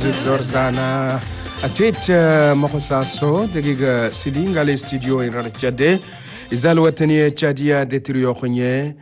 Zorzana Atit Mokosaso Degiga Silinga le studio in Radjade Izal Watani Chadia de Triokhonye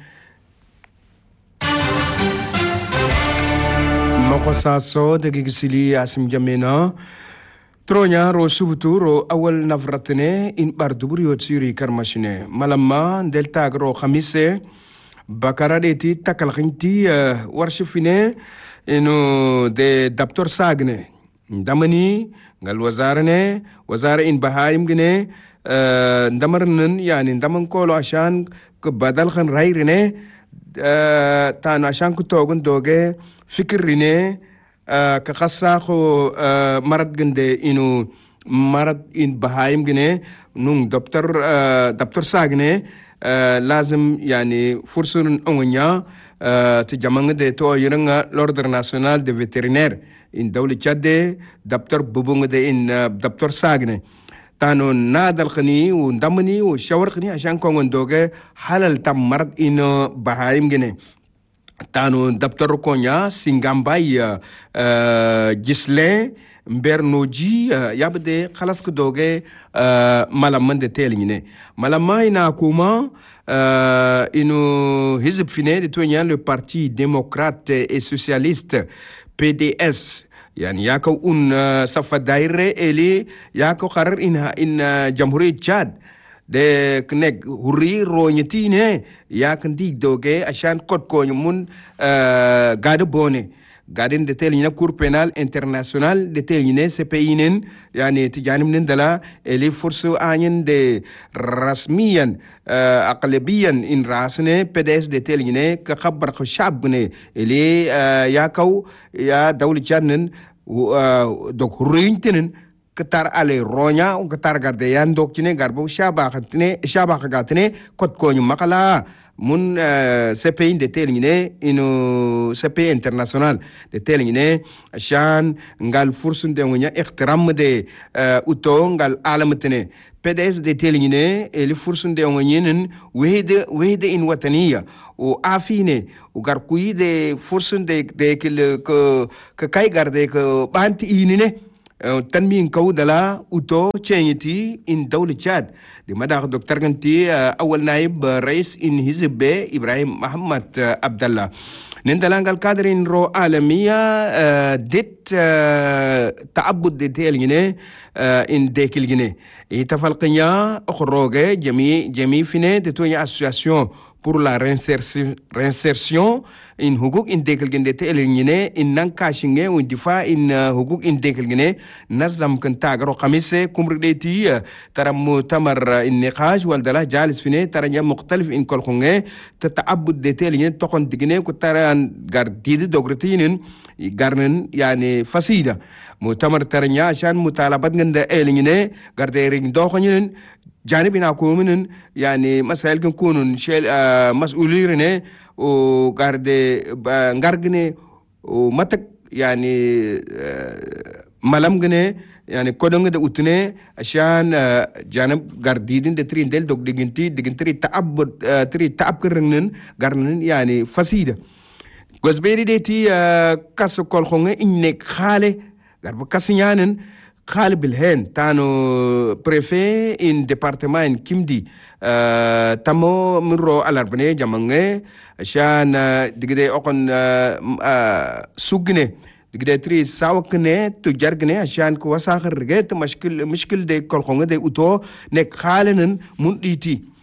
Mokosaso Degiga Sili Asim Jamena Tronya ro subuturo awal navratene in barduburi otsiri karmashine malama delta agro khamise bakaradeti takalkhinti warshifine ino de daptor sagne damani ngal wazara in bahaim gene ndamarnan yani ndaman kolo ashan ko badal khan rayrine tan ashan ko togun doge fikirine ka khassa ko marad gende inu marad in bahaim gene nung daptor sagne lazim yani fursun ongonya تجمعنا ده تو يرنا l'ordre national de vétérinaire in دولة تشاد دكتور بوبونغ ده in دكتور ساغني تانو نادل خني وندمني وشاور خني عشان كون دوغه حلال تمرد إنه بهايم جنة تانو دكتور كونيا سينغامباي جسلة مبرنوجي يابده خلاص كدوغه مالامن ده تيلينه مالاماي ناكوما inu hizb fine de tonya le parti démocrate et socialiste PDS yani yako safa daire eli yako qarar in jamhuriyat Chad de knek hurri roñetine yak ndig doge ashan kot ko mun gade bone gaden de tel cour pénal international de tel CPI nen yani tijanim nen dala eli force anyen de rasmiyan aqlabiyan in rasne PDS de tel ka khabar ko shab ne eli ya kaw ya dawli chanen dok ruintenen katar ale ronya katar garde yan dok cine garbo shaba khatne kot ko makala mun CPI de telingine ino CPI international de telingine ashan ngal fursun de ngonya ihtiram de uto ngal alamatene PDS de telingine eli fursun de ngonyenen wehde in wataniya o afine o garkuyi de fursun de ko kay garde ko banti inine tanmin kawdala uto chenyiti in dawla Chad di madak Dr. Ganti awal naib rais in hizbe Ibrahim Muhammad Abdallah nindalangal kadrin ro alamiya dit ta'abbud de telgine in dekil gine itafalqiya okhroge jami fine de tonya association pour la réinsertion in hukuk in dekel gende te elingine in nankashinge un difa in hukuk in dekel gene nazam kan tagaro khamise kumrideti tara mutamar in niqash wal dala jalis fine tara nya mukhtalif in kol khunge tata'abbud de te elingine tokon digine ko tara gardidi dogretinin garnen yani fasida mutamar tara nya shan mutalabat gende elingine garde ring dokhnin جانبنا كومن يعني مسائل كنكون شيل مسؤولين وقارد غارغني ومتك يعني ملامغني يعني كودنغ د اوتني عشان جانب غارديدين د ترين دل دوك ديغنتي تعب كرنن غارنن يعني فسيده غزبيري ديتي كاسو كول خونغ انك خاله غارب كاسيانن خالب الهين تانو بريفي ان ديبارتمان كيمدي تامو منرو الاربني جامانغي عشان دغدي اوكن سوغني دغدي تري ساوكني تجارغني عشان كو وساخر رغيت مشكل دي كولخونغ دي اوتو نيك خالنن مون ديتي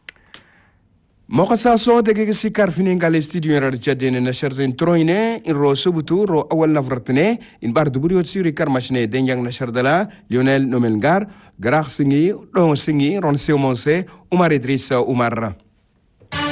مقصاصو دقيقة سيكار فينين قال استديو رجادين نشر انتروينه ان رو سبتو رو اول نفرتنه ان بار دبريو تسيري كارماشنه دنجان نشر دلا ليونيل نوملغار غراخ سينغي رون سينغي رون سيومونسي عمر ادريس عمر